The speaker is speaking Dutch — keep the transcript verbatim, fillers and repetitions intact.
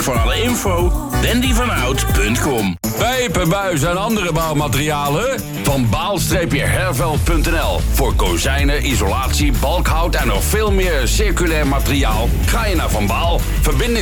Voor alle info, wendy van hout punt com. Pijpen, buizen en andere bouwmaterialen? Van baal-herveld punt n l. Voor kozijnen, isolatie, balkhout en nog veel meer circulair materiaal. Ga je naar Van Baal. Verbinding